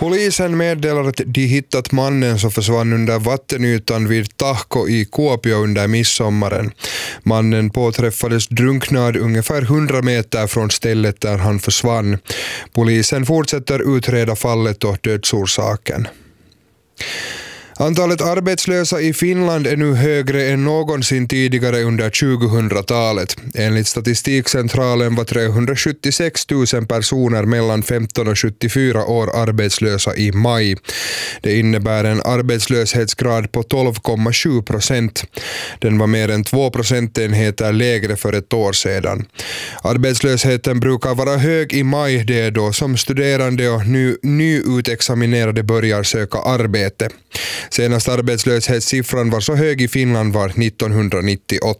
Polisen meddelar att de hittat mannen som försvann under vattenytan vid Tahko i Kuopio under midsommaren. Mannen påträffades drunknad ungefär 100 meter från stället där han försvann. Polisen fortsätter utreda fallet och dödsorsaken. Antalet arbetslösa i Finland är nu högre än någonsin tidigare under 2000-talet. Enligt Statistikcentralen var 376 000 personer mellan 15 och 74 år arbetslösa i maj. Det innebär en arbetslöshetsgrad på 12,7%. Den var mer än 2 procentenheter lägre för ett år sedan. Arbetslösheten brukar vara hög i maj, det är då som studerande och nyutexaminerade börjar söka arbete. Senast arbetslöshetssiffran var så hög i Finland var 1998.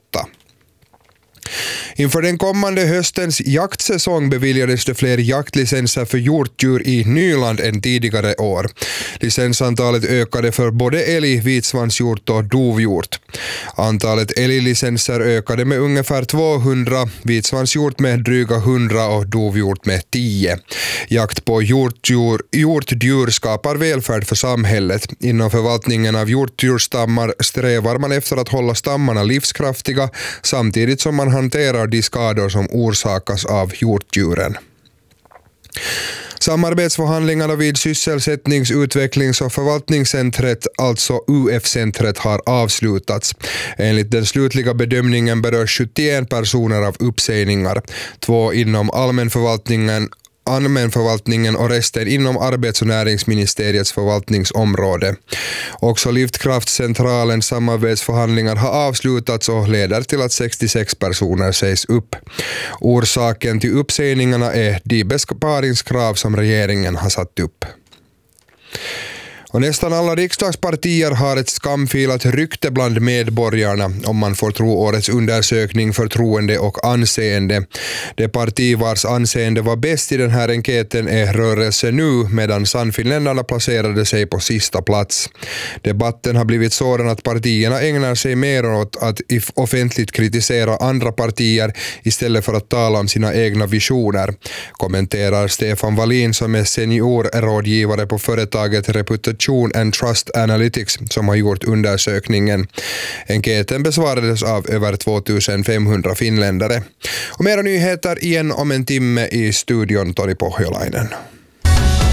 Inför den kommande höstens jaktsäsong beviljades det fler jaktlicenser för hjortdjur i Nyland än tidigare år. Licensantalet ökade för både älg, vitsvanshjort och dovhjort. Antalet älglicenser ökade med ungefär 200, vitsvanshjort med dryga 100 och dovhjort med 10. Jakt på hjortdjur skapar välfärd för samhället. Inom förvaltningen av hjortdjurstammar strävar man efter att hålla stammarna livskraftiga samtidigt som man hanterar de skador som orsakas av hjortdjuren. Samarbetsförhandlingarna vid sysselsättnings-, utvecklings- och förvaltningscentret, alltså UF-centret, har avslutats. Enligt den slutliga bedömningen berörs 71 personer av uppsägningar, 2 inom allmänförvaltningen och resten inom arbets- och näringsministeriets förvaltningsområde. Också Liftkraftcentralens samarbetsförhandlingar har avslutats och leder till att 66 personer sägs upp. Orsaken till uppsägningarna är de besparingskrav som regeringen har satt upp. Och nästan alla riksdagspartier har ett skamfilat rykte bland medborgarna om man får tro årets undersökning Förtroende och anseende. Det parti vars anseende var bäst i den här enkäten är Rörelse Nu, medan Sannfinländarna placerade sig på sista plats. Debatten har blivit sådan att partierna ägnar sig mer åt att offentligt kritisera andra partier istället för att tala om sina egna visioner, kommenterar Stefan Wallin som är seniorrådgivare på företaget Reputation and Trust Analytics som har gjort undersökningen. Enkäten besvarades av över 2500 finländare. Och mera nyheter igen om en timme i studion, Tori Pohjolainen.